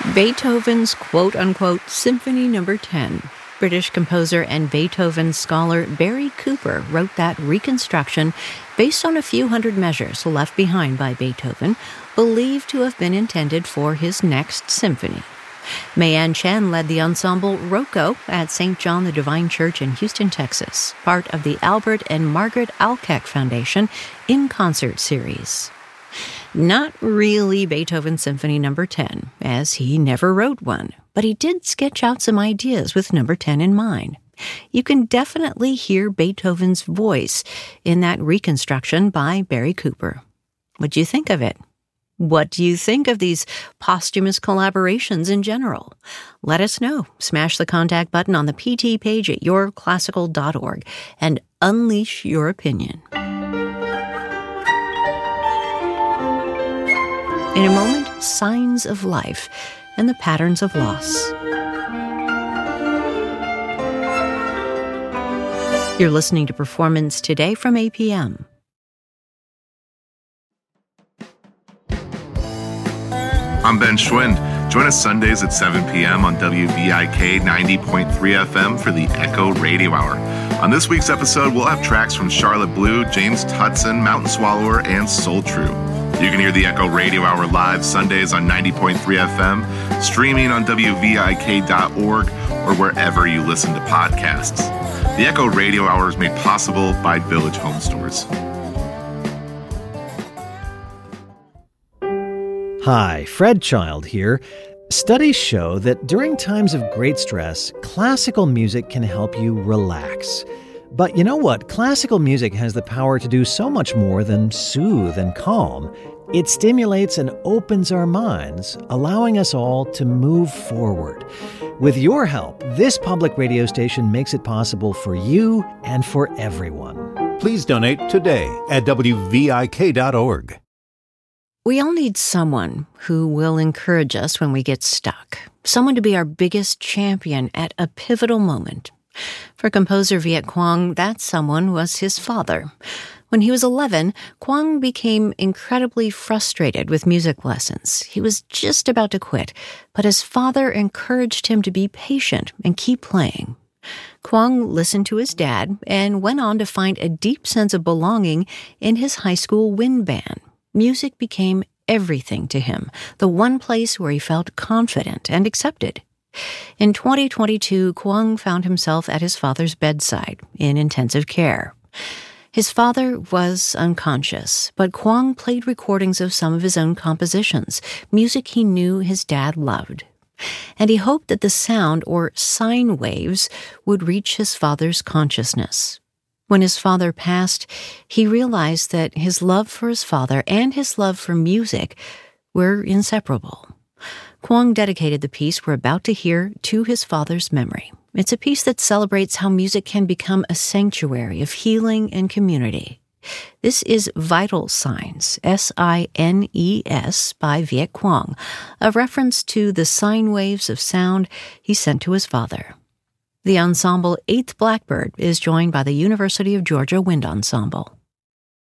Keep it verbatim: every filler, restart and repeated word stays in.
Beethoven's quote-unquote Symphony Number ten. British composer and Beethoven scholar Barry Cooper wrote that reconstruction based on a few hundred measures left behind by Beethoven, believed to have been intended for his next symphony. Mayan Chen led the ensemble Rocco at Saint John the Divine Church in Houston, Texas, part of the Albert and Margaret Alkeck Foundation In Concert series. Not really Beethoven's Symphony Number ten, as he never wrote one, but he did sketch out some ideas with Number ten in mind. You can definitely hear Beethoven's voice in that reconstruction by Barry Cooper. What do you think of it? What do you think of these posthumous collaborations in general? Let us know. Smash the contact button on the P T page at your classical dot org and unleash your opinion. In a moment, signs of life and the patterns of loss. You're listening to Performance Today from A P M. I'm Ben Schwind. Join us Sundays at seven p.m. on W V I K ninety point three F M for the Echo Radio Hour. On this week's episode, we'll have tracks from Charlotte Blue, James Tutson, Mountain Swallower, and Soul True. You can hear the Echo Radio Hour live Sundays on ninety point three F M, streaming on W V I K dot org, or wherever you listen to podcasts. The Echo Radio Hour is made possible by Village Home Stores. Hi, Fred Child here. Studies show that during times of great stress, classical music can help you relax. But you know what? Classical music has the power to do so much more than soothe and calm. It stimulates and opens our minds, allowing us all to move forward. With your help, this public radio station makes it possible for you and for everyone. Please donate today at W V I K dot org. We all need someone who will encourage us when we get stuck. Someone to be our biggest champion at a pivotal moment. For composer Viet Cuong, that someone was his father. When he was eleven, Cuong became incredibly frustrated with music lessons. He was just about to quit, but his father encouraged him to be patient and keep playing. Cuong listened to his dad and went on to find a deep sense of belonging in his high school wind band. Music became everything to him, the one place where he felt confident and accepted. In twenty twenty-two, Cuong found himself at his father's bedside in intensive care. His father was unconscious, but Cuong played recordings of some of his own compositions, music he knew his dad loved. And he hoped that the sound, or sine waves, would reach his father's consciousness. When his father passed, he realized that his love for his father and his love for music were inseparable. Cuong dedicated the piece we're about to hear to his father's memory. It's a piece that celebrates how music can become a sanctuary of healing and community. This is Vital Signs, S I N E S, by Viet Cuong, a reference to the sine waves of sound he sent to his father. The ensemble Eighth Blackbird is joined by the University of Georgia Wind Ensemble.